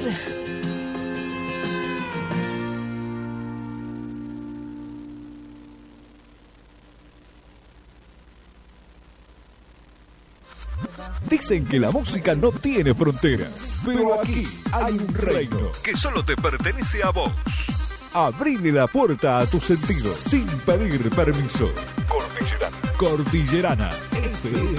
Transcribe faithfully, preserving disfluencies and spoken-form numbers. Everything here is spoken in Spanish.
Dicen que la música no tiene fronteras, pero aquí hay un reino que solo te pertenece a vos. Abrile la puerta a tus sentidos sin pedir permiso. Cordillerana. Cordillerana F M.